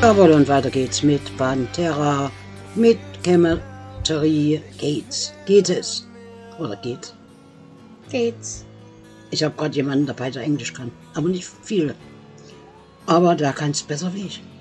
Jawohl, und weiter geht's mit Pantera, mit Cemetery Gates. Geht es? Oder geht's? Geht's. Ich habe gerade jemanden dabei, der Englisch kann. Aber nicht viel. Aber der kann es besser wie ich.